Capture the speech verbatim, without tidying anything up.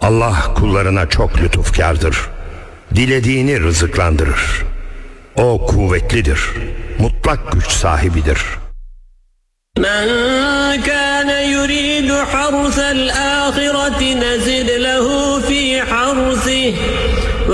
Allah kullarına çok lütufkardır. Dilediğini rızıklandırır. O kuvvetlidir. Mutlak güç sahibidir. Men kâne yuridu harsel âhireti nezid lehu fî harsih